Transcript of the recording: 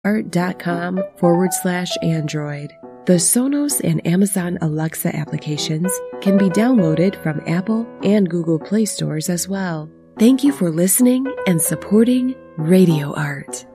radioart.com/Android. The Sonos and Amazon Alexa applications can be downloaded from Apple and Google Play stores as well. Thank you for listening and supporting Radio Art.